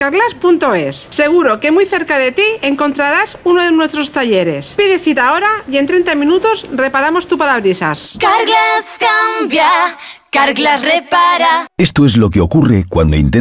Carglass.es. Seguro que muy cerca de ti encontrarás uno de nuestros talleres. Pide cita ahora y en 30 minutos reparamos tu parabrisas. Carglass cambia, Carglass repara. Esto es lo que ocurre cuando intentas